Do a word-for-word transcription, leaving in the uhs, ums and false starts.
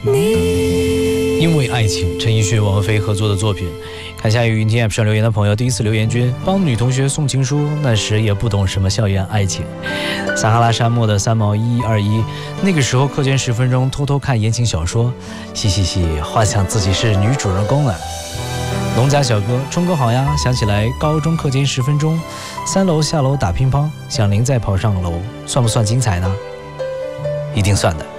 因为爱情，陈奕迅、王菲合作的作品。看下雨云天 App 上留言的朋友，第一次留言君帮女同学送情书，那时也不懂什么校园爱情。撒哈拉沙漠的三毛一一二一，那个时候课间十分钟偷偷看言情小说，嘻嘻嘻，幻想自己是女主人公了。农家小哥冲哥好呀，想起来高中课间十分钟，三楼下楼打乒乓，响铃再跑上楼，算不算精彩呢？一定算的。